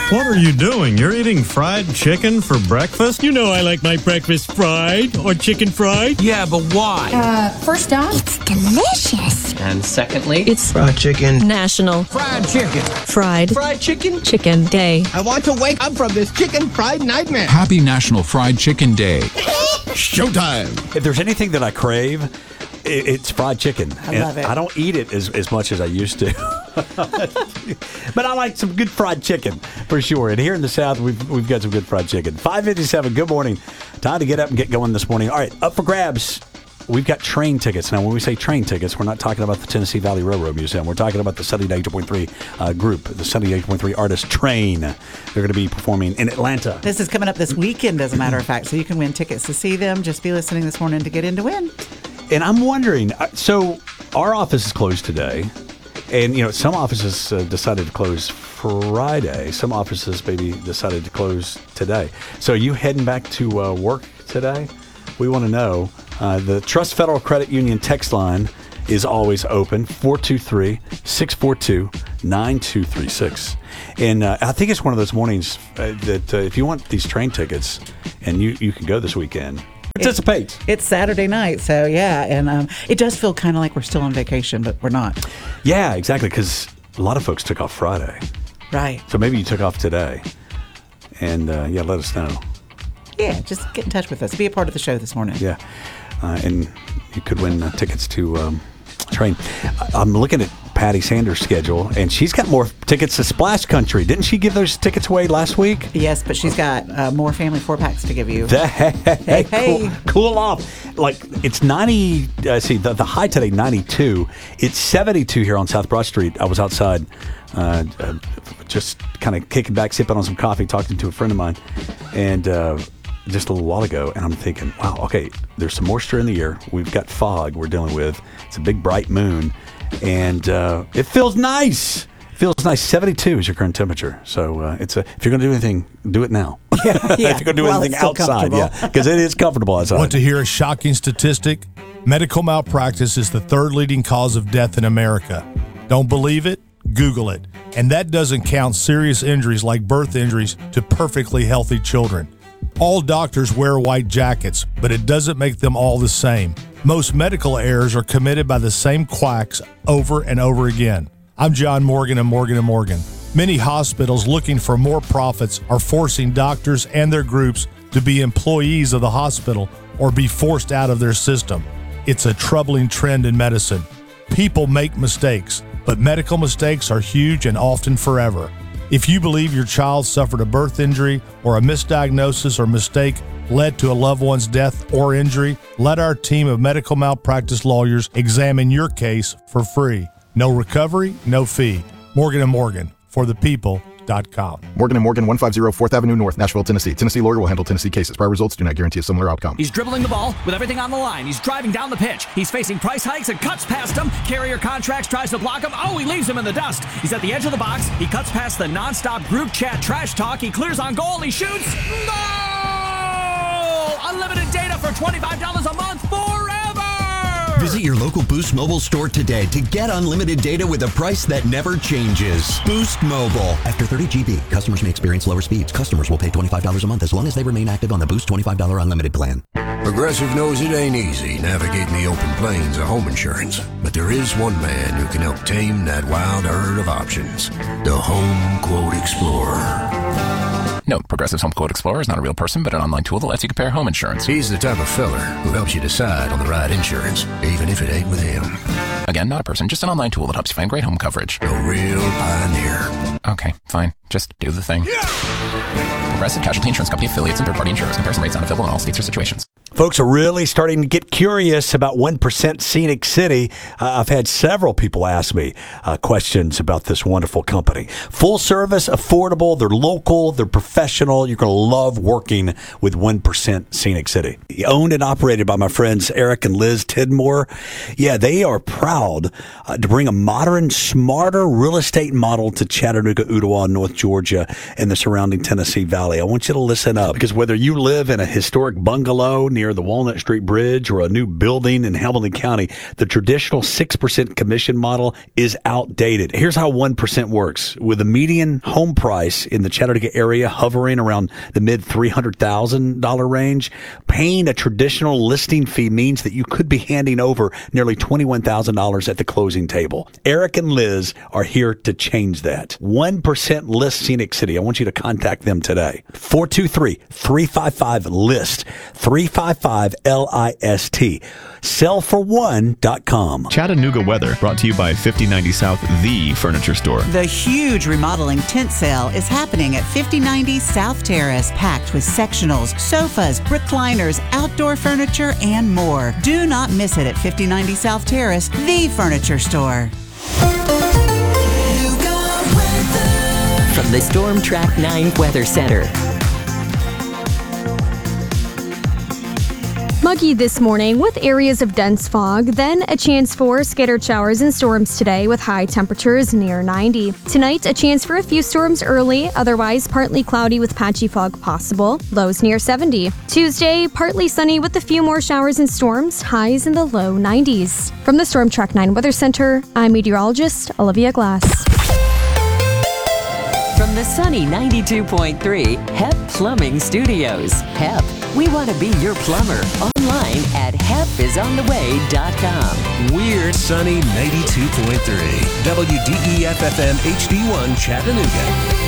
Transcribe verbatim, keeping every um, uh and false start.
What are you doing? You're eating fried chicken for breakfast? You know I like my breakfast fried or chicken fried. Yeah, but why? Uh, first off, it's delicious. And secondly, it's fried chicken. National Fried Chicken. Fried Fried Chicken. Chicken Day. I want to wake up from this chicken fried nightmare. Happy National Fried Chicken Day. Showtime. If there's anything that I crave, it, it's fried chicken. I and love it. I don't eat it as, as much as I used to. But I like some good fried chicken for sure. And here in the South, we've, we've got some good fried chicken. five fifty-seven, good morning. Time to get up and get going this morning. All right, up for grabs. We've got train tickets. Now, when we say train tickets, we're not talking about the Tennessee Valley Railroad Museum. We're talking about the seventy-eight point three uh, group, the seventy-eight point three artist Train. They're going to be performing in Atlanta. This is coming up this weekend, as a matter of fact, so you can win tickets to see them. Just be listening this morning to get in to win. And I'm wondering, so our office is closed today. And, you know, some offices uh, decided to close Friday. Some offices maybe decided to close today. So are you heading back to uh, work today? We want to know. Uh, the Trust Federal Credit Union text line is always open, four two three, six four two, nine two three six. And uh, I think it's one of those mornings uh, that uh, if you want these train tickets and you, you can go this weekend, participate. It's, it's Saturday night, so yeah. And um, it does feel kind of like we're still on vacation, but we're not. Yeah, exactly, because a lot of folks took off Friday. Right. So maybe you took off today. And, uh, yeah, let us know. Yeah, just get in touch with us. Be a part of the show this morning. Yeah. Uh, and you could win uh, tickets to um, Train. I'm looking at Patty Sanders' schedule, and she's got more tickets to Splash Country. Didn't she give those tickets away last week? Yes, but she's got uh, more family four-packs to give you. Hey, hey, hey. Cool, cool off. Like, it's ninety, uh, see, the, the high today, ninety-two. It's seventy-two here on South Broad Street. I was outside uh, uh, just kind of kicking back, sipping on some coffee, talking to a friend of mine, and uh, just a little while ago, and I'm thinking, wow, okay, there's some moisture in the air. We've got fog we're dealing with. It's a big, bright moon, and uh, it feels nice. Feels nice. seventy-two is your current temperature. So uh, it's a, if you're going to do anything, do it now. Yeah, yeah. If you're going to do While anything it's still outside, yeah, because it is comfortable outside. Want to hear a shocking statistic? Medical malpractice is the third leading cause of death in America. Don't believe it? Google it. And that doesn't count serious injuries like birth injuries to perfectly healthy children. All doctors wear white jackets, but it doesn't make them all the same. Most medical errors are committed by the same quacks over and over again. I'm John Morgan of Morgan and Morgan. Many hospitals looking for more profits are forcing doctors and their groups to be employees of the hospital or be forced out of their system. It's a troubling trend in medicine. People make mistakes, but medical mistakes are huge and often forever. If you believe your child suffered a birth injury or a misdiagnosis or mistake led to a loved one's death or injury, let our team of medical malpractice lawyers examine your case for free. No recovery, no fee. Morgan and Morgan, for the people dot com. Morgan and Morgan, one fifty fourth Avenue North, Nashville, Tennessee. Tennessee lawyer will handle Tennessee cases. Prior results do not guarantee a similar outcome. He's dribbling the ball with everything on the line. He's driving down the pitch. He's facing price hikes and cuts past him. Carrier Contracts tries to block him. Oh, he leaves him in the dust. He's at the edge of the box. He cuts past the nonstop group chat trash talk. He clears on goal. He shoots. Goal! Unlimited data for twenty-five dollars a month forever! Visit your local Boost Mobile store today to get unlimited data with a price that never changes. Boost Mobile. After thirty gigabytes, customers may experience lower speeds. Customers will pay twenty-five dollars a month as long as they remain active on the Boost twenty-five dollars unlimited plan. Progressive knows it ain't easy navigating the open plains of home insurance, but there is one man who can help tame that wild herd of options. The Home Quote Explorer. Note, Progressive's Home Quote Explorer is not a real person, but an online tool that lets you compare home insurance. He's the type of feller who helps you decide on the right insurance, even if it ain't with him. Again, not a person, just an online tool that helps you find great home coverage. A real pioneer. Okay, fine. Just do the thing. Yeah! Progressive Casualty Insurance Company affiliates and third-party insurers. Comparison rates not available in all states or situations. Folks are really starting to get curious about one percent Scenic City. Uh, I've had several people ask me uh, questions about this wonderful company. Full service, affordable, they're local, they're professional. You're going to love working with one percent Scenic City. Owned and operated by my friends Eric and Liz Tidmore. Yeah, they are proud uh, to bring a modern, smarter real estate model to Chattanooga, Ottawa, North Georgia and the surrounding Tennessee Valley. I want you to listen up, because whether you live in a historic bungalow near the Walnut Street Bridge or a new building in Hamilton County, the traditional six percent commission model is outdated. Here's how one percent works. With the median home price in the Chattanooga area hovering around the mid three hundred thousand dollars range, paying a traditional listing fee means that you could be handing over nearly twenty-one thousand dollars at the closing table. Eric and Liz are here to change that. one percent List Scenic City. I want you to contact them today. four two three, three five five, list. three five five L I S T. sell for one dot com. Chattanooga weather brought to you by fifty ninety South, the furniture store. The huge remodeling tent sale is happening at fifty ninety South Terrace, packed with sectionals, sofas, recliners, outdoor furniture, and more. Do not miss it at fifty ninety South Terrace, the furniture store. From the Storm Track nine Weather Center. Muggy this morning with areas of dense fog, then a chance for scattered showers and storms today with high temperatures near ninety. Tonight, a chance for a few storms early, otherwise partly cloudy with patchy fog possible, lows near seventy. Tuesday, partly sunny with a few more showers and storms, highs in the low nineties. From the Storm Track nine Weather Center, I'm meteorologist Olivia Glass. From the sunny ninety-two point three H E P Plumbing Studios. H E P, we want to be your plumber. Online at hep is on the way dot com. We're sunny ninety-two point three W D E F F M H D one Chattanooga.